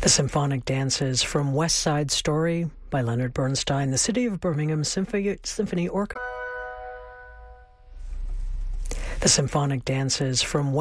The symphonic dances from West Side Story by Leonard Bernstein, the City of Birmingham Symphony Orchestra. The symphonic dances from